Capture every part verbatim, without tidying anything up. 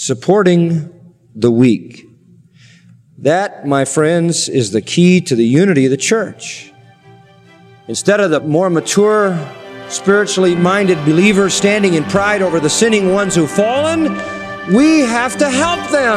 supporting the weak. That, my friends, is the key to the unity of the church. Instead of the more mature, spiritually minded believers standing in pride over the sinning ones who've fallen, we have to help them.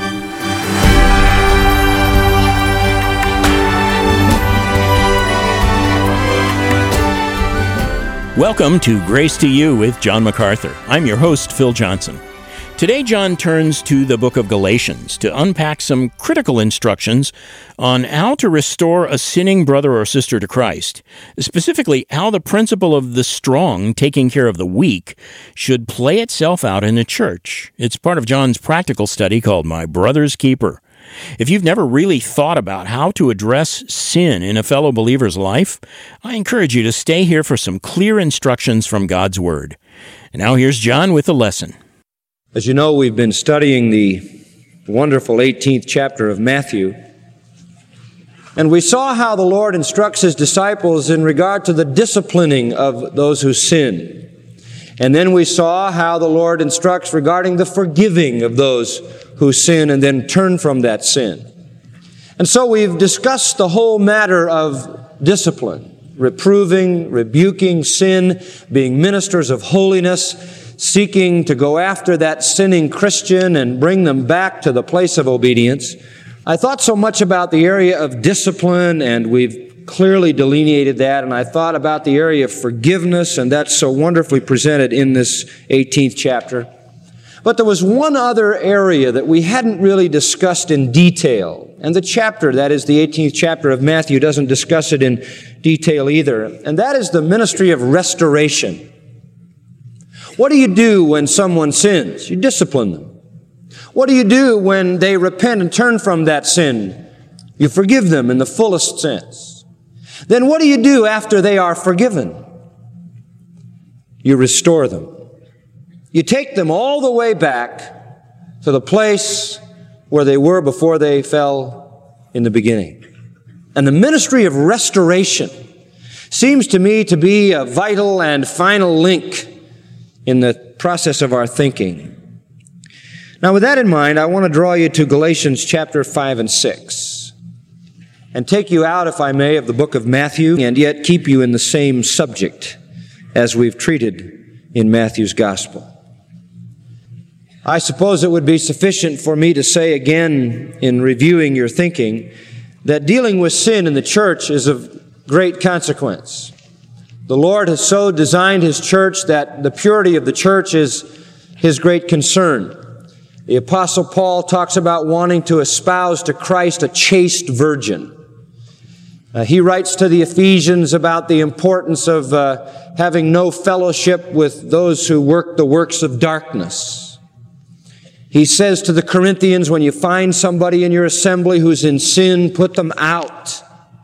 Welcome to Grace to You with John MacArthur. I'm your host, Phil Johnson. Today, John turns to the book of Galatians to unpack some critical instructions on how to restore a sinning brother or sister to Christ, specifically how the principle of the strong taking care of the weak should play itself out in the church. It's part of John's practical study called My Brother's Keeper. If you've never really thought about how to address sin in a fellow believer's life, I encourage you to stay here for some clear instructions from God's Word. And now here's John with the lesson. As you know, we've been studying the wonderful eighteenth chapter of Matthew, and we saw how the Lord instructs His disciples in regard to the disciplining of those who sin. And then we saw how the Lord instructs regarding the forgiving of those who sin and then turn from that sin. And so we've discussed the whole matter of discipline, reproving, rebuking sin, being ministers of holiness, seeking to go after that sinning Christian and bring them back to the place of obedience. I thought so much about the area of discipline, and we've clearly delineated that, and I thought about the area of forgiveness, and that's so wonderfully presented in this eighteenth chapter. But there was one other area that we hadn't really discussed in detail, and the chapter, that is the eighteenth chapter of Matthew, doesn't discuss it in detail either, and that is the ministry of restoration. What do you do when someone sins? You discipline them. What do you do when they repent and turn from that sin? You forgive them in the fullest sense. Then what do you do after they are forgiven? You restore them. You take them all the way back to the place where they were before they fell in the beginning. And the ministry of restoration seems to me to be a vital and final link in the process of our thinking. Now, with that in mind, I want to draw you to Galatians chapter five and six and take you out, if I may, of the book of Matthew and yet keep you in the same subject as we've treated in Matthew's gospel. I suppose it would be sufficient for me to say again in reviewing your thinking that dealing with sin in the church is of great consequence. The Lord has so designed His church that the purity of the church is His great concern. The Apostle Paul talks about wanting to espouse to Christ a chaste virgin. Uh, he writes to the Ephesians about the importance of uh, having no fellowship with those who work the works of darkness. He says to the Corinthians, when you find somebody in your assembly who's in sin, put them out.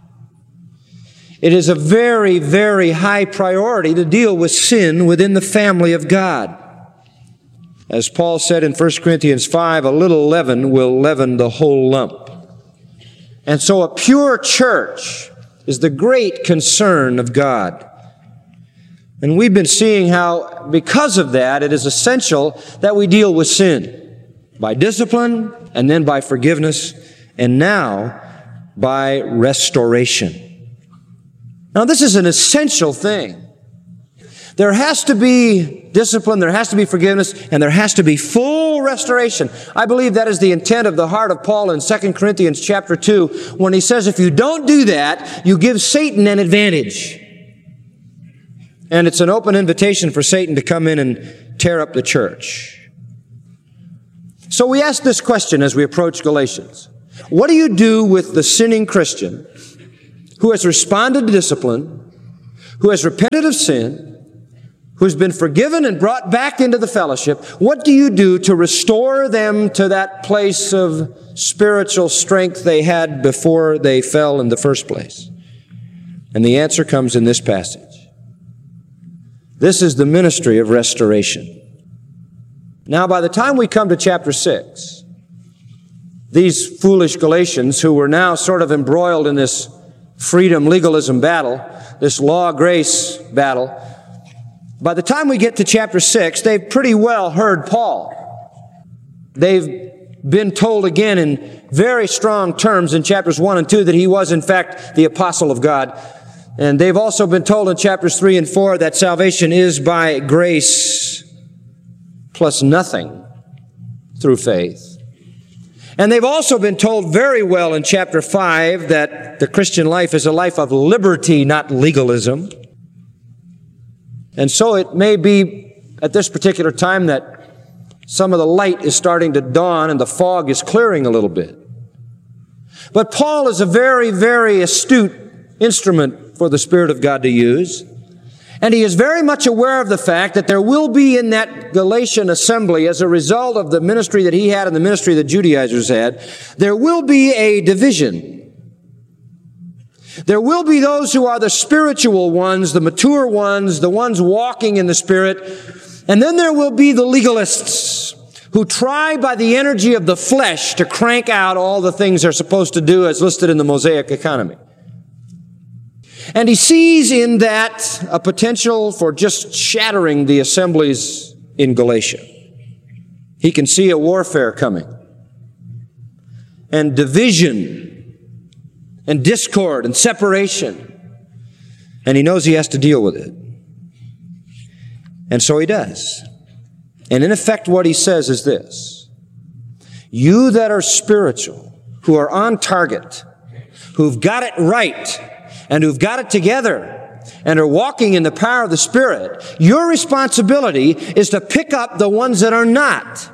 It is a very, very high priority to deal with sin within the family of God. As Paul said in First Corinthians five, a little leaven will leaven the whole lump. And so a pure church is the great concern of God. And we've been seeing how, because of that, it is essential that we deal with sin by discipline and then by forgiveness and now by restoration. Now, this is an essential thing. There has to be discipline, there has to be forgiveness, and there has to be full restoration. I believe that is the intent of the heart of Paul in Second Corinthians chapter two, when he says, if you don't do that, you give Satan an advantage. And it's an open invitation for Satan to come in and tear up the church. So we ask this question as we approach Galatians. What do you do with the sinning Christian who has responded to discipline, who has repented of sin, who has been forgiven and brought back into the fellowship? What do you do to restore them to that place of spiritual strength they had before they fell in the first place? And the answer comes in this passage. This is the ministry of restoration. Now, by the time we come to chapter six, these foolish Galatians, who were now sort of embroiled in this freedom legalism battle, this law grace battle, by the time we get to chapter six, they've pretty well heard Paul. They've been told again in very strong terms in chapters one and two that he was in fact the apostle of God. And they've also been told in chapters three and four that salvation is by grace plus nothing through faith. And they've also been told very well in chapter five that the Christian life is a life of liberty, not legalism. And so it may be at this particular time that some of the light is starting to dawn and the fog is clearing a little bit. But Paul is a very, very astute instrument for the Spirit of God to use. And he is very much aware of the fact that there will be in that Galatian assembly, as a result of the ministry that he had and the ministry that Judaizers had, there will be a division. There will be those who are the spiritual ones, the mature ones, the ones walking in the Spirit. And then there will be the legalists who try by the energy of the flesh to crank out all the things they're supposed to do as listed in the Mosaic economy. And he sees in that a potential for just shattering the assemblies in Galatia. He can see a warfare coming, and division, and discord, and separation. And he knows he has to deal with it. And so he does. And in effect, what he says is this: you that are spiritual, who are on target, who've got it right, and who've got it together, and are walking in the power of the Spirit, your responsibility is to pick up the ones that are not.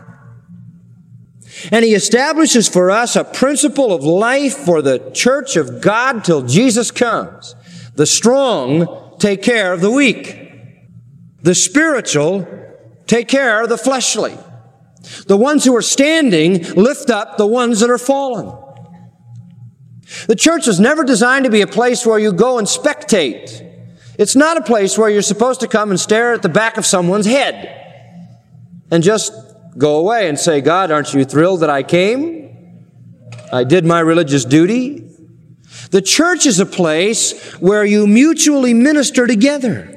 And he establishes for us a principle of life for the church of God till Jesus comes. The strong take care of the weak. The spiritual take care of the fleshly. The ones who are standing lift up the ones that are fallen. The church is never designed to be a place where you go and spectate. It's not a place where you're supposed to come and stare at the back of someone's head and just go away and say, God, aren't you thrilled that I came? I did my religious duty. The church is a place where you mutually minister together.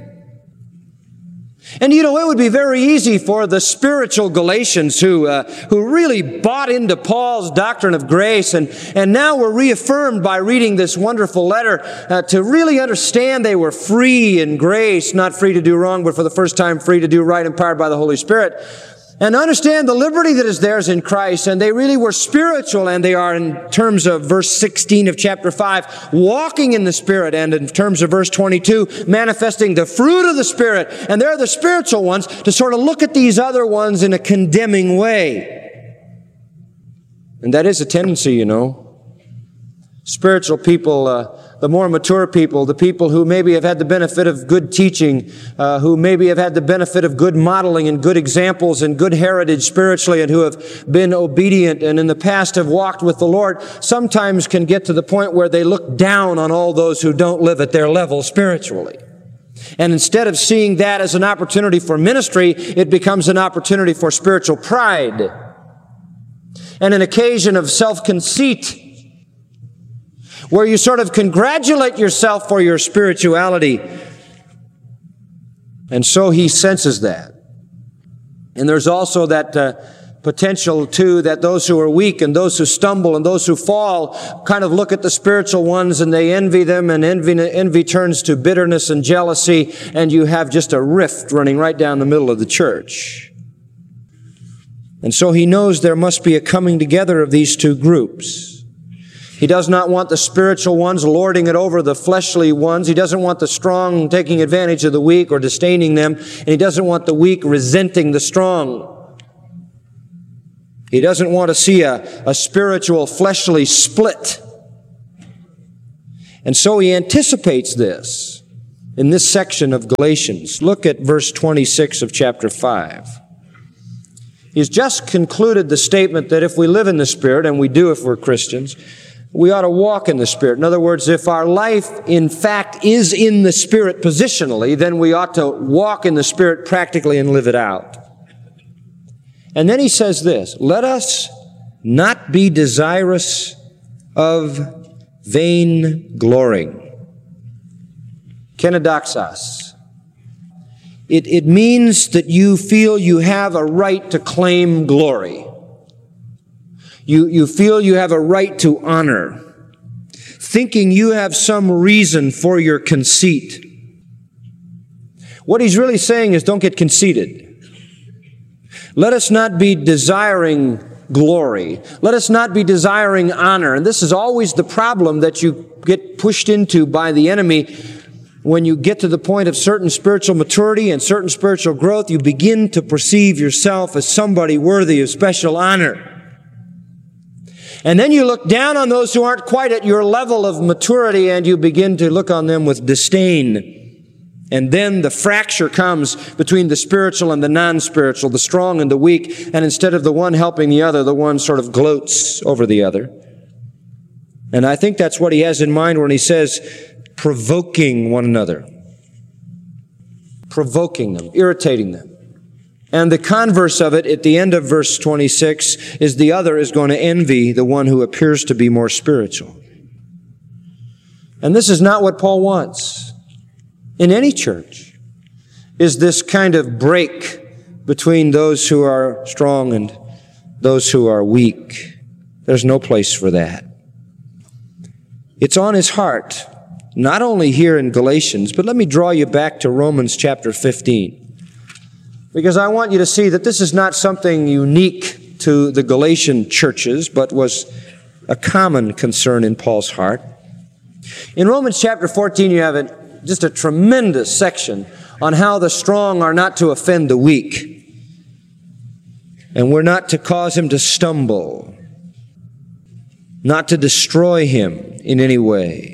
And you know, it would be very easy for the spiritual Galatians who uh, who really bought into Paul's doctrine of grace and, and now were reaffirmed by reading this wonderful letter uh, to really understand they were free in grace, not free to do wrong, but for the first time free to do right, empowered by the Holy Spirit. And understand the liberty that is theirs in Christ. And they really were spiritual, and they are, in terms of verse sixteen of chapter five, walking in the Spirit, and in terms of verse twenty-two, manifesting the fruit of the Spirit. And they're the spiritual ones to sort of look at these other ones in a condemning way. And that is a tendency, you know. Spiritual people, uh, the more mature people, the people who maybe have had the benefit of good teaching, uh, who maybe have had the benefit of good modeling and good examples and good heritage spiritually, and who have been obedient and in the past have walked with the Lord, sometimes can get to the point where they look down on all those who don't live at their level spiritually. And instead of seeing that as an opportunity for ministry, it becomes an opportunity for spiritual pride and an occasion of self-conceit, where you sort of congratulate yourself for your spirituality. And so he senses that. And there's also that uh, potential, too, that those who are weak and those who stumble and those who fall kind of look at the spiritual ones and they envy them, and envy, envy turns to bitterness and jealousy, and you have just a rift running right down the middle of the church. And so he knows there must be a coming together of these two groups. He does not want the spiritual ones lording it over the fleshly ones. He doesn't want the strong taking advantage of the weak or disdaining them. And he doesn't want the weak resenting the strong. He doesn't want to see a, a spiritual fleshly split. And so he anticipates this in this section of Galatians. Look at verse twenty-six of chapter five. He's just concluded the statement that if we live in the Spirit, and we do if we're Christians, we ought to walk in the Spirit. In other words, if our life, in fact, is in the Spirit positionally, then we ought to walk in the Spirit practically and live it out. And then he says this: let us not be desirous of vain glory. Kenodoxos. It, it means that you feel you have a right to claim glory. You, you feel you have a right to honor, thinking you have some reason for your conceit. What he's really saying is, don't get conceited. Let us not be desiring glory. Let us not be desiring honor. And this is always the problem that you get pushed into by the enemy. When you get to the point of certain spiritual maturity and certain spiritual growth, you begin to perceive yourself as somebody worthy of special honor. And then you look down on those who aren't quite at your level of maturity, and you begin to look on them with disdain. And then the fracture comes between the spiritual and the non-spiritual, the strong and the weak, and instead of the one helping the other, the one sort of gloats over the other. And I think that's what he has in mind when he says, provoking one another. Provoking them, irritating them. And the converse of it at the end of verse twenty-six is the other is going to envy the one who appears to be more spiritual. And this is not what Paul wants in any church, is this kind of break between those who are strong and those who are weak. There's no place for that. It's on his heart, not only here in Galatians, but let me draw you back to Romans chapter fifteen. Because I want you to see that this is not something unique to the Galatian churches, but was a common concern in Paul's heart. In Romans chapter fourteen, you have a, just a tremendous section on how the strong are not to offend the weak. And we're not to cause him to stumble, not to destroy him in any way,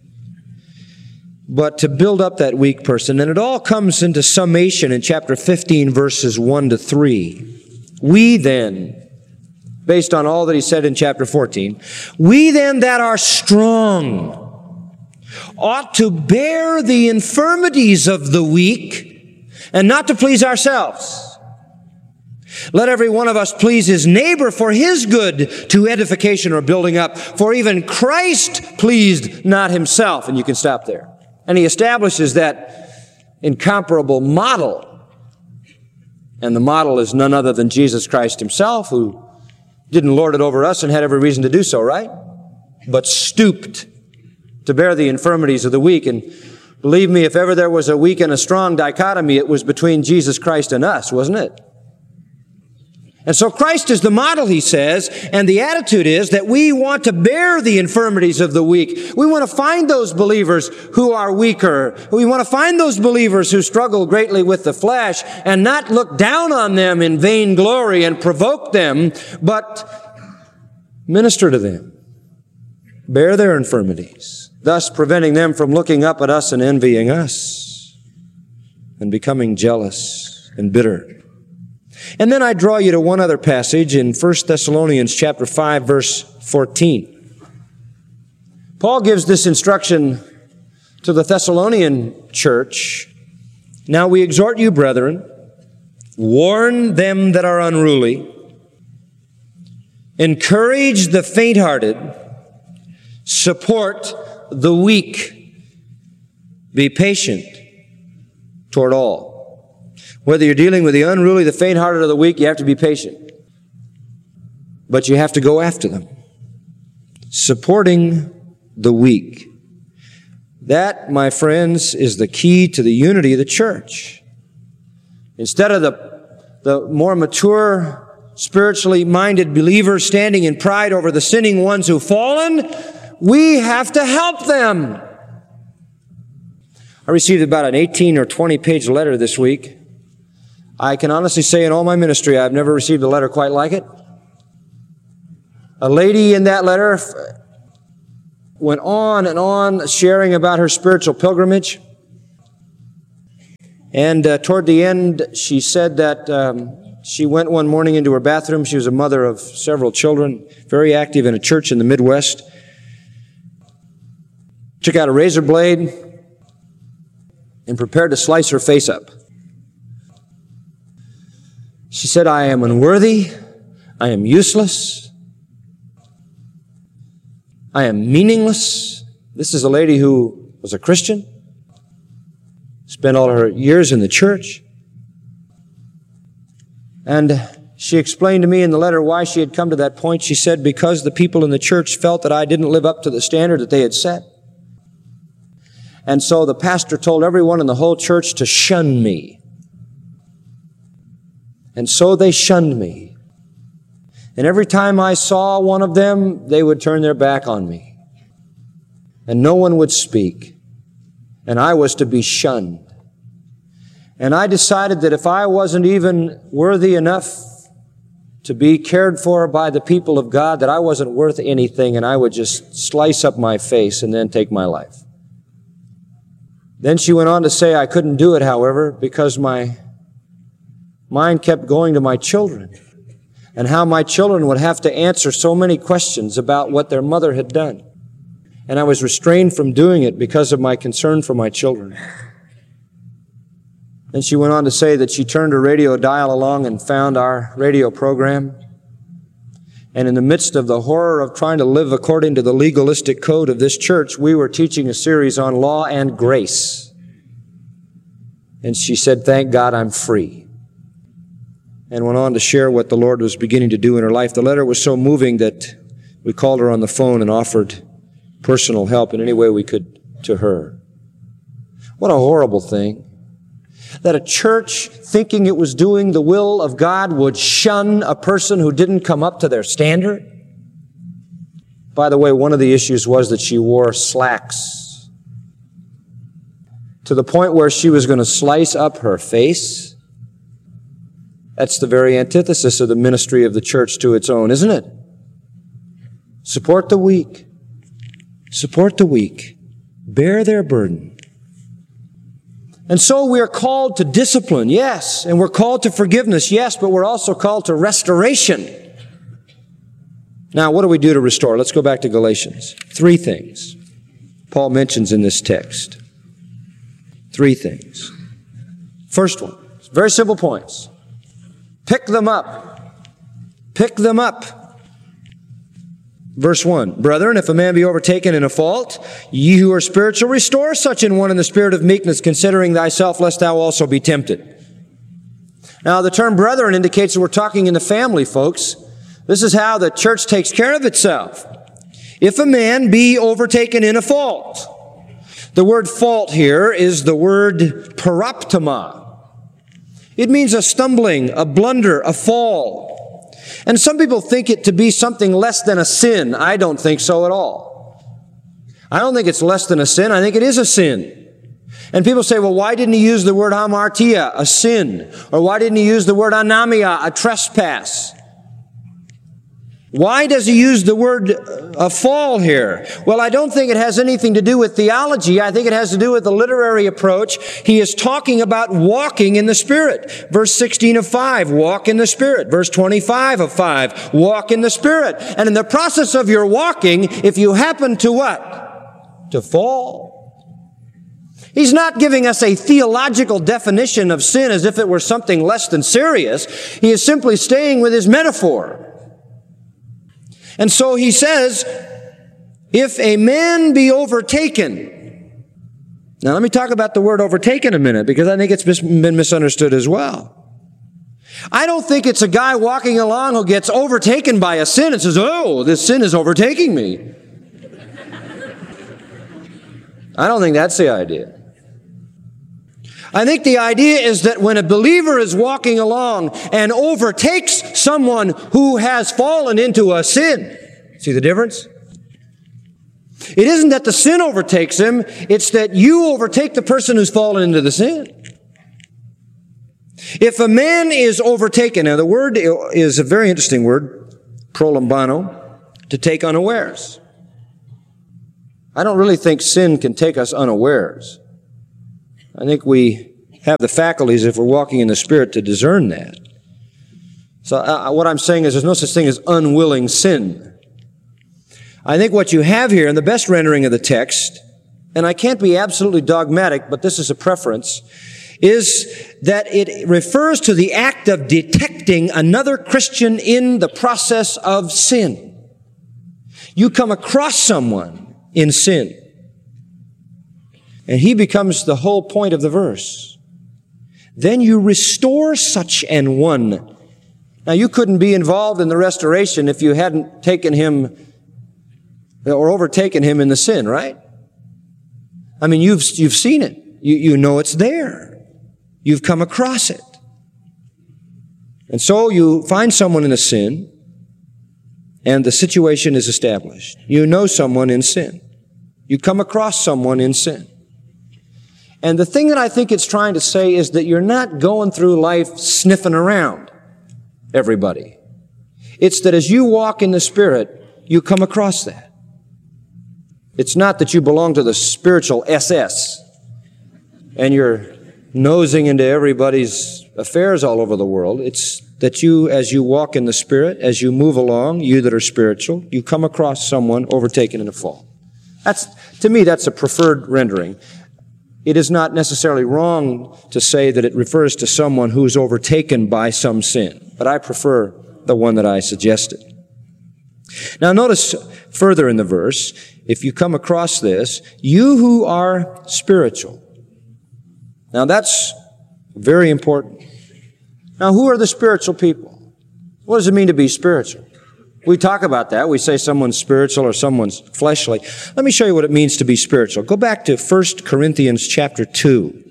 but to build up that weak person. And it all comes into summation in chapter fifteen, verses one to three. We then, based on all that he said in chapter fourteen, we then that are strong ought to bear the infirmities of the weak and not to please ourselves. Let every one of us please his neighbor for his good, to edification or building up. For even Christ pleased not himself. And you can stop there. And he establishes that incomparable model. And the model is none other than Jesus Christ himself, who didn't lord it over us and had every reason to do so, right? But stooped to bear the infirmities of the weak. And believe me, if ever there was a weak and a strong dichotomy, it was between Jesus Christ and us, wasn't it? And so Christ is the model, he says, and the attitude is that we want to bear the infirmities of the weak. We want to find those believers who are weaker. We want to find those believers who struggle greatly with the flesh and not look down on them in vain glory and provoke them, but minister to them. Bear their infirmities, thus preventing them from looking up at us and envying us and becoming jealous and bitter. And then I draw you to one other passage in First Thessalonians chapter five, verse fourteen. Paul gives this instruction to the Thessalonian church. Now we exhort you, brethren, warn them that are unruly, encourage the faint-hearted, support the weak, be patient toward all. Whether you're dealing with the unruly, the faint-hearted, or the weak, you have to be patient. But you have to go after them. Supporting the weak. That, my friends, is the key to the unity of the church. Instead of the, the more mature, spiritually minded believers standing in pride over the sinning ones who've fallen, we have to help them. I received about an eighteen or twenty page letter this week. I can honestly say in all my ministry, I've never received a letter quite like it. A lady in that letter went on and on sharing about her spiritual pilgrimage. And uh, toward the end, she said that um, she went one morning into her bathroom. She was a mother of several children, very active in a church in the Midwest. Took out a razor blade and prepared to slice her face up. She said, I am unworthy, I am useless, I am meaningless. This is a lady who was a Christian, spent all her years in the church. And she explained to me in the letter why she had come to that point. She said, because the people in the church felt that I didn't live up to the standard that they had set. And so the pastor told everyone in the whole church to shun me. And so they shunned me. And every time I saw one of them, they would turn their back on me. And no one would speak. And I was to be shunned. And I decided that if I wasn't even worthy enough to be cared for by the people of God, that I wasn't worth anything, and I would just slice up my face and then take my life. Then she went on to say I couldn't do it, however, because my mind kept going to my children and how my children would have to answer so many questions about what their mother had done. And I was restrained from doing it because of my concern for my children. Then she went on to say that she turned her radio dial along and found our radio program. And in the midst of the horror of trying to live according to the legalistic code of this church, we were teaching a series on law and grace. And she said, thank God I'm free. And went on to share what the Lord was beginning to do in her life. The letter was so moving that we called her on the phone and offered personal help in any way we could to her. What a horrible thing. That a church, thinking it was doing the will of God, would shun a person who didn't come up to their standard. By the way, one of the issues was that she wore slacks to the point where she was going to slice up her face. That's the very antithesis of the ministry of the church to its own, isn't it? Support the weak. Support the weak. Bear their burden. And so we are called to discipline, yes, and we're called to forgiveness, yes, but we're also called to restoration. Now, what do we do to restore? Let's go back to Galatians. Three things Paul mentions in this text. Three things. First one, very simple points. Pick them up. Pick them up. Verse one, brethren, if a man be overtaken in a fault, ye who are spiritual, restore such an one in the spirit of meekness, considering thyself, lest thou also be tempted. Now, the term brethren indicates that we're talking in the family, folks. This is how the church takes care of itself. If a man be overtaken in a fault. The word fault here is the word paraptoma. It means a stumbling, a blunder, a fall. And some people think it to be something less than a sin. I don't think so at all. I don't think it's less than a sin. I think it is a sin. And people say, well, why didn't he use the word hamartia, a sin? Or why didn't he use the word anamia, a trespass? Why does he use the word a fall here? Well, I don't think it has anything to do with theology. I think it has to do with the literary approach. He is talking about walking in the Spirit. Verse sixteen of five, walk in the Spirit. Verse twenty-five of five, walk in the Spirit. And in the process of your walking, if you happen to what? To fall. He's not giving us a theological definition of sin as if it were something less than serious. He is simply staying with his metaphor. And so he says, if a man be overtaken. Now let me talk about the word overtaken a minute, because I think it's been misunderstood as well. I don't think it's a guy walking along who gets overtaken by a sin and says, oh, this sin is overtaking me. I don't think that's the idea. I think the idea is that when a believer is walking along and overtakes someone who has fallen into a sin, see the difference? It isn't that the sin overtakes him, it's that you overtake the person who's fallen into the sin. If a man is overtaken, now the word is a very interesting word, prolambano, to take unawares. I don't really think sin can take us unawares. I think we have the faculties, if we're walking in the Spirit, to discern that. So uh, what I'm saying is there's no such thing as unwilling sin. I think what you have here, in the best rendering of the text, and I can't be absolutely dogmatic, but this is a preference, is that it refers to the act of detecting another Christian in the process of sin. You come across someone in sin, and he becomes the whole point of the verse. Then you restore such an one Now, you couldn't be involved in the restoration if you hadn't taken him or overtaken him in the sin, right? I mean, you've, you've seen it. You, you know it's there. You've come across it. And so you find someone in a sin, and the situation is established. You know someone in sin. You come across someone in sin. And the thing that I think it's trying to say is that you're not going through life sniffing around everybody. It's that as you walk in the Spirit, you come across that. It's not that you belong to the spiritual S S and you're nosing into everybody's affairs all over the world. It's that you, as you walk in the Spirit, as you move along, you that are spiritual, you come across someone overtaken in a fall. That's, to me, that's a preferred rendering. It is not necessarily wrong to say that it refers to someone who's overtaken by some sin, but I prefer the one that I suggested. Now notice further in the verse, if you come across this, you who are spiritual. Now that's very important. Now who are the spiritual people? What does it mean to be spiritual? We talk about that. We say someone's spiritual or someone's fleshly. Let me show you what it means to be spiritual. Go back to First Corinthians chapter two,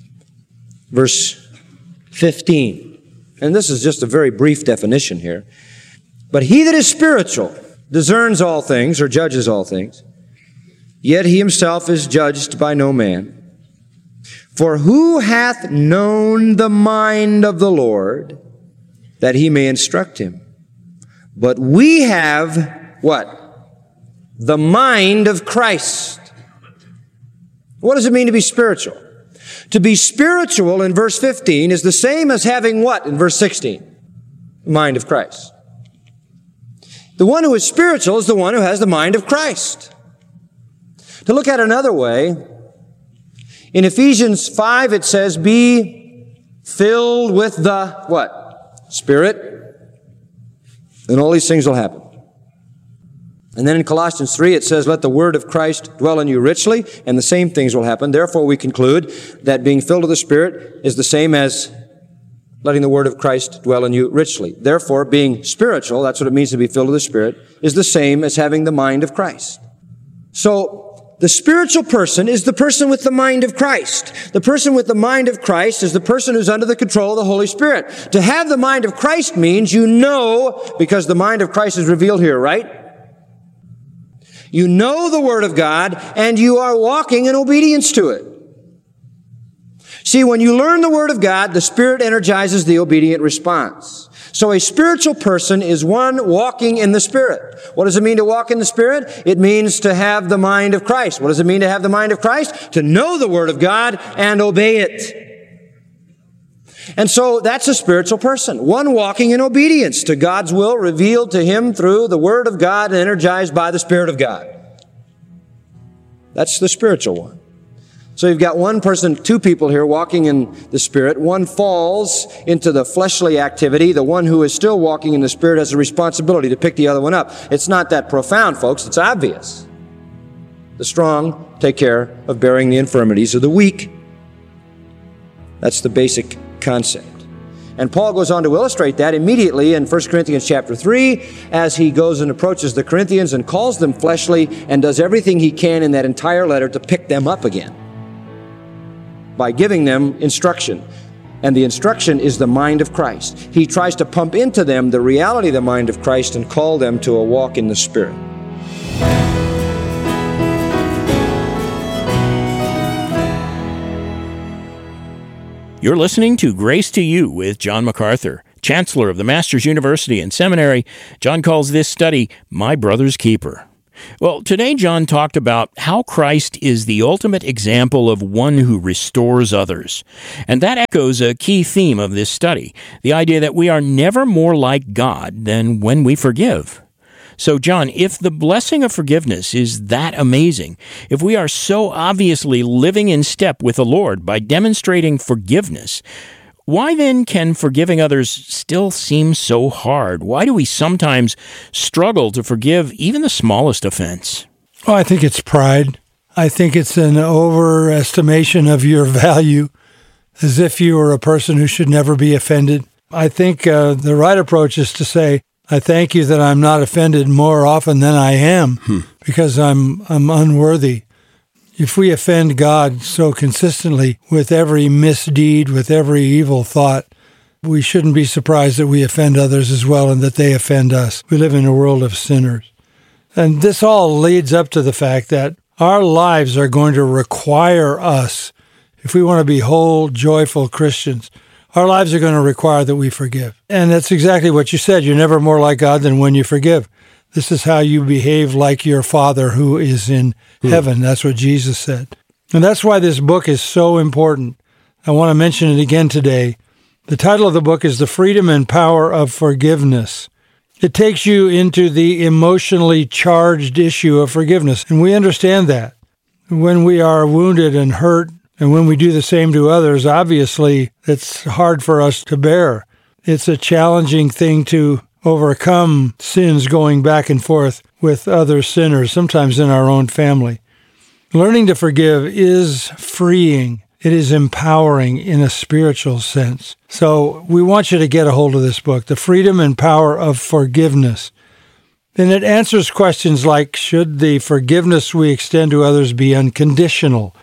verse fifteen. And this is just a very brief definition here. But he that is spiritual discerns all things, or judges all things, yet he himself is judged by no man. For who hath known the mind of the Lord, that he may instruct him? But we have, what? The mind of Christ. What does it mean to be spiritual? To be spiritual in verse fifteen is the same as having what in verse sixteen? The mind of Christ. The one who is spiritual is the one who has the mind of Christ. To look at it another way, in Ephesians five it says, be filled with the, what? Spirit. And all these things will happen. And then in Colossians three, it says, let the word of Christ dwell in you richly, and the same things will happen. Therefore, we conclude that being filled with the Spirit is the same as letting the word of Christ dwell in you richly. Therefore, being spiritual, that's what it means to be filled with the Spirit, is the same as having the mind of Christ. So, the spiritual person is the person with the mind of Christ. The person with the mind of Christ is the person who's under the control of the Holy Spirit. To have the mind of Christ means you know, because the mind of Christ is revealed here, right? You know the Word of God, and you are walking in obedience to it. See, when you learn the Word of God, the Spirit energizes the obedient response. So a spiritual person is one walking in the Spirit. What does it mean to walk in the Spirit? It means to have the mind of Christ. What does it mean to have the mind of Christ? To know the Word of God and obey it. And so that's a spiritual person. One walking in obedience to God's will revealed to him through the Word of God and energized by the Spirit of God. That's the spiritual one. So you've got one person, two people here walking in the Spirit. One falls into the fleshly activity. The one who is still walking in the Spirit has a responsibility to pick the other one up. It's not that profound, folks. It's obvious. The strong take care of bearing the infirmities of the weak. That's the basic concept. And Paul goes on to illustrate that immediately in First Corinthians chapter three, as he goes and approaches the Corinthians and calls them fleshly and does everything he can in that entire letter to pick them up again by giving them instruction. And the instruction is the mind of Christ. He tries to pump into them the reality of the mind of Christ and call them to a walk in the Spirit. You're listening to Grace to You with John MacArthur, Chancellor of the Masters University and Seminary. John calls this study My Brother's Keeper. Well, today John talked about how Christ is the ultimate example of one who restores others. And that echoes a key theme of this study, the idea that we are never more like God than when we forgive. So, John, if the blessing of forgiveness is that amazing, if we are so obviously living in step with the Lord by demonstrating forgiveness, why then can forgiving others still seem so hard? Why do we sometimes struggle to forgive even the smallest offense? Oh, I think it's pride. I think it's an overestimation of your value, as if you were a person who should never be offended. I think uh, the right approach is to say, I thank you that I'm not offended more often than I am hmm. because I'm I'm unworthy. If we offend God so consistently with every misdeed, with every evil thought, we shouldn't be surprised that we offend others as well and that they offend us. We live in a world of sinners. And this all leads up to the fact that our lives are going to require us, if we want to be whole, joyful Christians, our lives are going to require that we forgive. And that's exactly what you said. You're never more like God than when you forgive. This is how you behave like your Father who is in hmm. heaven. That's what Jesus said. And that's why this book is so important. I want to mention it again today. The title of the book is The Freedom and Power of Forgiveness. It takes you into the emotionally charged issue of forgiveness, and we understand that. When we are wounded and hurt, and when we do the same to others, obviously, it's hard for us to bear. It's a challenging thing to overcome sins going back and forth with other sinners, sometimes in our own family. Learning to forgive is freeing. It is empowering in a spiritual sense. So we want you to get a hold of this book, The Freedom and Power of Forgiveness. And it answers questions like, should the forgiveness we extend to others be unconditional?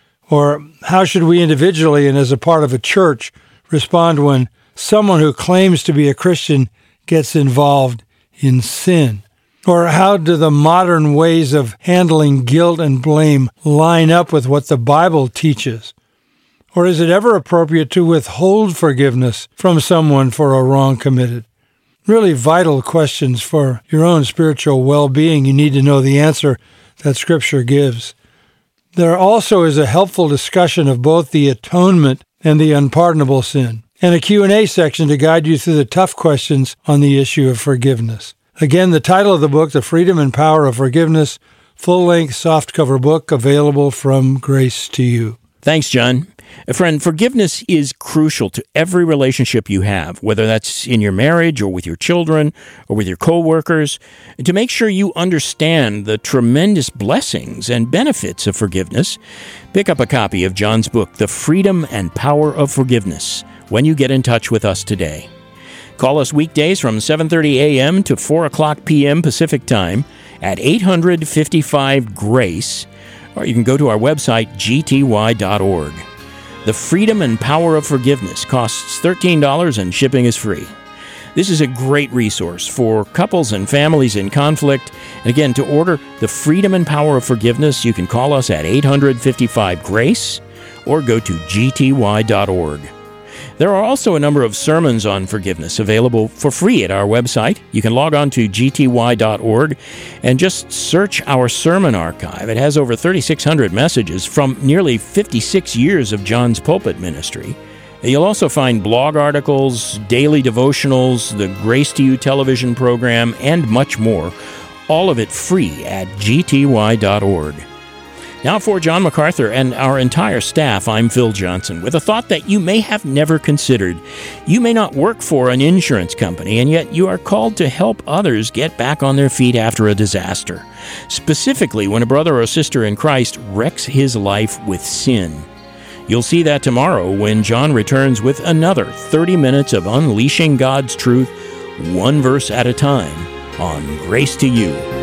Or how should we individually and as a part of a church respond when someone who claims to be a Christian gets involved in sin? Or how do the modern ways of handling guilt and blame line up with what the Bible teaches? Or is it ever appropriate to withhold forgiveness from someone for a wrong committed? Really vital questions for your own spiritual well-being. You need to know the answer that Scripture gives. There also is a helpful discussion of both the atonement and the unpardonable sin, and a Q and A section to guide you through the tough questions on the issue of forgiveness. Again, the title of the book, The Freedom and Power of Forgiveness, full-length softcover book available from Grace to You. Thanks, John. Friend, forgiveness is crucial to every relationship you have, whether that's in your marriage or with your children or with your co-workers. To make sure you understand the tremendous blessings and benefits of forgiveness, pick up a copy of John's book, The Freedom and Power of Forgiveness, when you get in touch with us today. Call us weekdays from seven thirty a.m. to four o'clock p.m. Pacific Time at eight hundred fifty-five GRACE, or you can go to our website, g t y dot org. The Freedom and Power of Forgiveness costs thirteen dollars and shipping is free. This is a great resource for couples and families in conflict. And again, to order The Freedom and Power of Forgiveness, you can call us at eight hundred fifty-five GRACE or go to g t y dot org. There are also a number of sermons on forgiveness available for free at our website. You can log on to g t y dot org and just search our sermon archive. It has over thirty-six hundred messages from nearly fifty-six years of John's pulpit ministry. You'll also find blog articles, daily devotionals, the Grace to You television program, and much more. All of it free at g t y dot org. Now for John MacArthur and our entire staff, I'm Phil Johnson, with a thought that you may have never considered. You may not work for an insurance company, and yet you are called to help others get back on their feet after a disaster, specifically when a brother or sister in Christ wrecks his life with sin. You'll see that tomorrow when John returns with another thirty minutes of unleashing God's truth, one verse at a time, on Grace to You.